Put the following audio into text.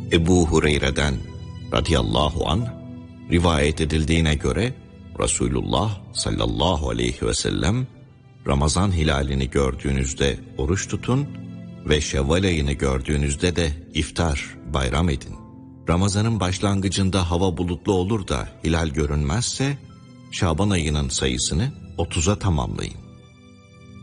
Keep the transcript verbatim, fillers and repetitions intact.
Ebu Hureyre'den radıyallahu anh rivayet edildiğine göre Resulullah sallallahu aleyhi ve sellem Ramazan hilalini gördüğünüzde oruç tutun ve Şevval ayını gördüğünüzde de iftar, bayram edin. Ramazanın başlangıcında hava bulutlu olur da hilal görünmezse Şaban ayının sayısını otuza tamamlayın.